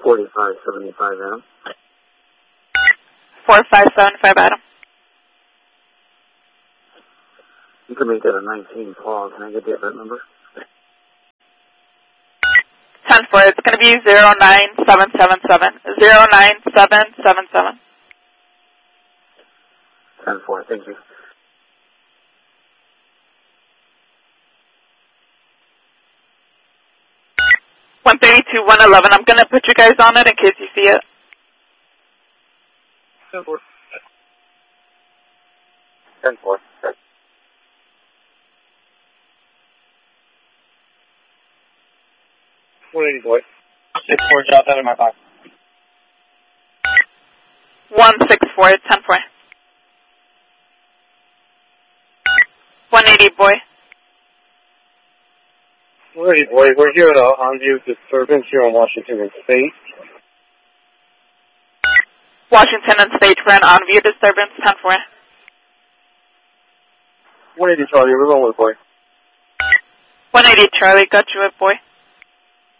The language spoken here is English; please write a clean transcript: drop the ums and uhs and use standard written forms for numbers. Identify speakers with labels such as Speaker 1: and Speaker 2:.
Speaker 1: 4575 Adam.
Speaker 2: 4575 Adam.
Speaker 1: You can make that a 19 call. Can I get that number?
Speaker 2: 10-4. It's going to be 09777. 09777.
Speaker 1: 10-4. Thank you.
Speaker 2: 132, 111. I'm going to put you guys on it in case you see it.
Speaker 1: 10-4. 10-4. 180 boy. 6-4, drop that in my box.
Speaker 2: 164, 10-4. 180 boy.
Speaker 1: 180 boy, we're here at an on-view disturbance here on Washington and State.
Speaker 2: Washington and State for an on-view disturbance, 10-4.
Speaker 1: 180 Charlie, we're going with boy.
Speaker 2: 180 Charlie, got you it boy.